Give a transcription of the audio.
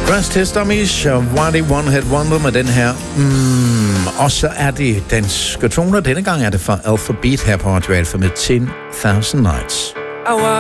Crash Test Dummies og Wadi One Hit Wonder med den her. Og så er det danske toner. Denne gang er det fra Alphabet her på Radio Alpha med 10,000 Nights.